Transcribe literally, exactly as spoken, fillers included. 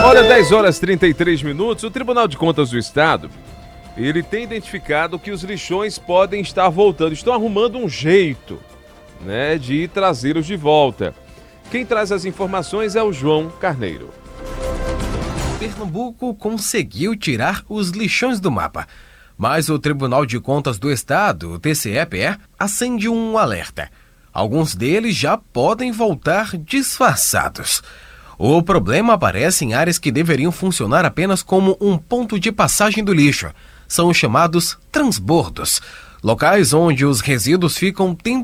Olha, dez horas e trinta e três minutos, o Tribunal de Contas do Estado, ele tem identificado que os lixões podem estar voltando, estão arrumando um jeito, né, de trazê-los de volta. Quem traz as informações é o João Carneiro. Pernambuco conseguiu tirar os lixões do mapa, mas o Tribunal de Contas do Estado, o T C E P E, acende um alerta. Alguns deles já podem voltar disfarçados. O problema aparece em áreas que deveriam funcionar apenas como um ponto de passagem do lixo. São os chamados transbordos, locais onde os resíduos ficam temporariamente